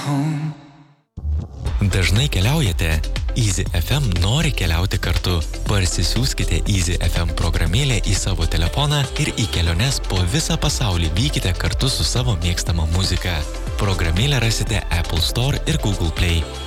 Dažnai keliaujate? Easy FM nori keliauti kartu. Parsisiųskite Easy FM programėlę į savo telefoną ir į keliones po visą pasaulį vykite kartu su savo mėgstama muzika. Programėlę rasite Apple Store ir Google Play.